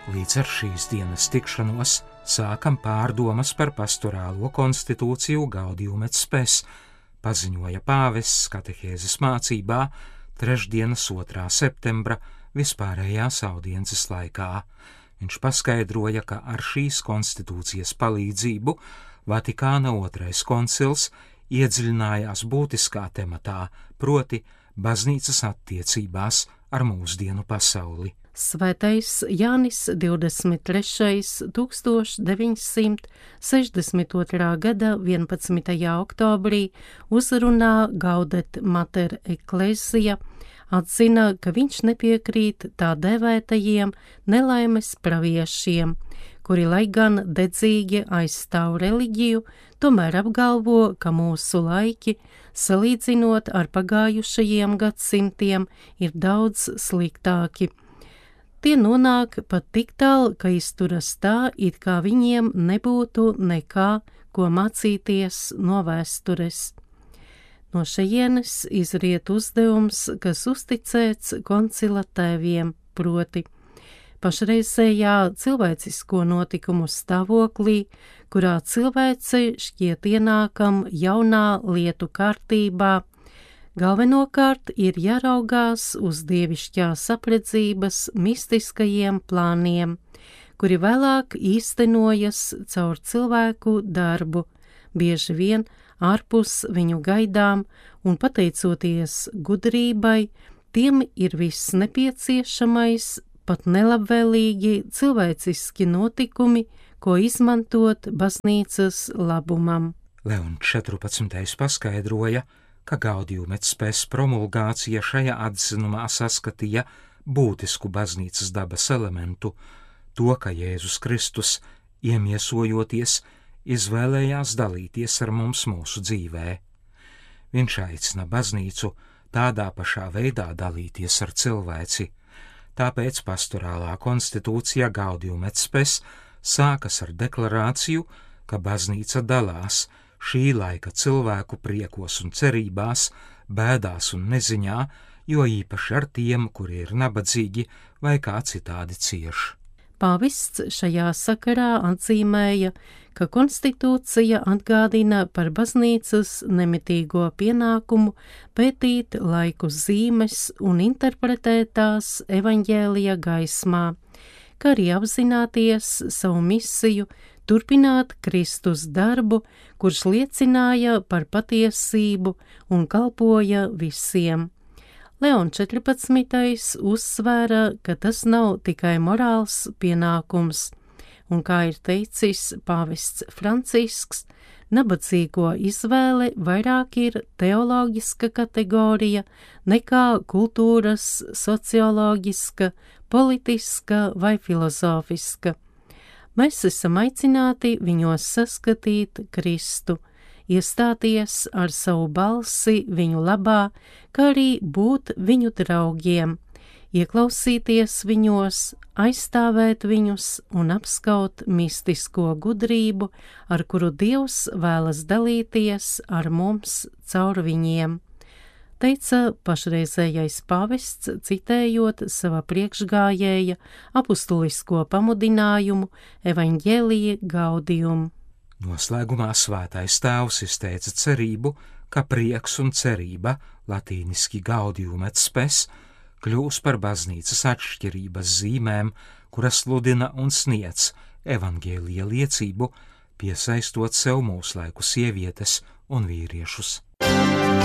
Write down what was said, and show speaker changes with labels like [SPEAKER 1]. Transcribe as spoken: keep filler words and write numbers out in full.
[SPEAKER 1] Līdz ar šīs dienas tikšanos sākam pārdomas par pastorālo konstitūciju Gaudium et Spes, paziņoja pāvests katehēzes mācībā trešdienas otrā septembra vispārējās audiences laikā. Viņš paskaidroja, ka ar šīs konstitūcijas palīdzību Vatikāna otrais koncils iedziļinājās būtiskā tematā, proti baznīcas attiecībās ar mūsdienu pasauli.
[SPEAKER 2] Svētais Jānis divdesmit trešais tūkstoš deviņsimt sešdesmit otrā gada vienpadsmitajā oktobrī uzrunā Gaudet Mater Ecclesia atzina, ka viņš nepiekrīt tā dēvētajiem nelaimes praviešiem, kuri, lai gan dedzīgi aizstāv reliģiju, tomēr apgalvo, ka mūsu laiki, salīdzinot ar pagājušajiem gadsimtiem, ir daudz sliktāki. Tie nonāk pat tik tālu, ka izturas tā, it kā viņiem nebūtu nekā, ko mācīties no vēstures. No šejienes izriet uzdevums, kas uzticēts koncila tēviem, proti pašreizējā cilvēcisko notikumu stāvoklī, kurā cilvēce šķiet ienākam jaunā lietu kārtībā, galvenokārt ir jāraugās uz dievišķās apredzības mistiskajiem plāniem, kuri vēlāk īstenojas caur cilvēku darbu, bieži vien ārpus viņu gaidām, un pateicoties gudrībai, tiem ir viss nepieciešamais, pat nelabvēlīgi cilvēciski notikumi, ko izmantot baznīcas labumam.
[SPEAKER 1] Leons četrpadsmitais paskaidroja, ka Gaudium et Spes promulgācija šajā atzinumā saskatīja būtisku baznīcas dabas elementu, to, ka Jēzus Kristus, iemiesojoties, izvēlējās dalīties ar mums mūsu dzīvē. Viņš aicina baznīcu tādā pašā veidā dalīties ar cilvēci, tāpēc pastorālā konstitūcija Gaudium et Spes sākas ar deklarāciju, ka baznīca dalās šī laika cilvēku priekos un cerībās, bēdās un neziņā, jo īpaši ar tiem, kuri ir nabadzīgi vai kā citādi cieš.
[SPEAKER 2] Pāvests šajā sakarā atzīmēja, ka konstitūcija atgādina par baznīcas nemitīgo pienākumu pētīt laiku zīmes un interpretēt tās evaņģēlija gaismā, kā arī apzināties savu misiju, turpināt Kristus darbu, kurš liecināja par patiesību un kalpoja visiem. Leons četrpadsmitais uzsvēra, ka tas nav tikai morāls pienākums, un, kā ir teicis pāvests Francisks, nabadzīgo izvēle vairāk ir teoloģiska kategorija nekā kultūras, socioloģiska, politiska vai filozofiska. Mēs esam aicināti viņos saskatīt Kristu, iestāties ar savu balsi viņu labā, kā arī būt viņu draugiem, ieklausīties viņos, aizstāvēt viņus un apskaut mistisko gudrību, ar kuru Dievs vēlas dalīties ar mums caur viņiem, teica pašreizējais pāvests, citējot sava priekšgājēja apustulisko pamudinājumu Evaņģēlija Gaudium.
[SPEAKER 1] Noslēgumā svētais tēvs izteica cerību, ka prieks un cerība, latīniski Gaudium et Spes, kļūs par baznīcas atšķirības zīmēm, kuras sludina un sniedz evaņģēlija liecību, piesaistot sev mūslaiku sievietes un vīriešus.